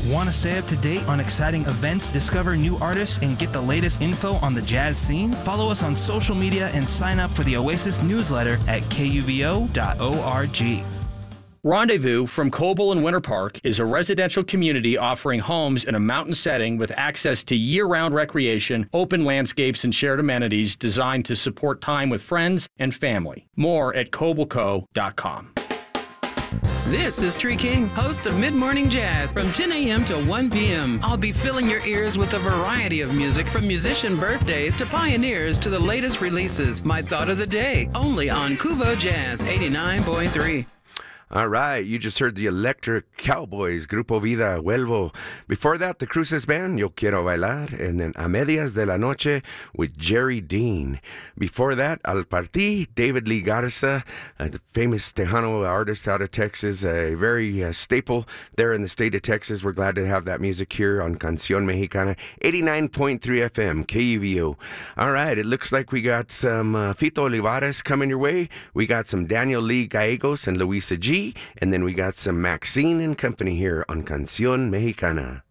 Want to stay up to date on exciting events, discover new artists, and get the latest info on the jazz scene? Follow us on social media and sign up for the Oasis newsletter at kuvo.org. Rendezvous from Coble and Winter Park is a residential community offering homes in a mountain setting with access to year-round recreation, open landscapes, and shared amenities designed to support time with friends and family. More at cobleco.com. This is Tree King, host of Mid Morning Jazz from 10 a.m. to 1 p.m. I'll be filling your ears with a variety of music from musician birthdays to pioneers to the latest releases. My thought of the day, only on Kuvo Jazz 89.3. All right, you just heard the Electric Cowboys, Grupo Vida, Vuelvo. Before that, the Cruces Band, Yo Quiero Bailar, and then A Medias de la Noche with Jerry Dean. Before that, Al Parti, David Lee Garza, the famous Tejano artist out of Texas, a very staple there in the state of Texas. We're glad to have that music here on Canción Mexicana, 89.3 FM, KUVO. All right, it looks like we got some Fito Olivares coming your way. We got some Daniel Lee Gallegos and Luisa G. And then we got some Maxine and company here on Canción Mexicana.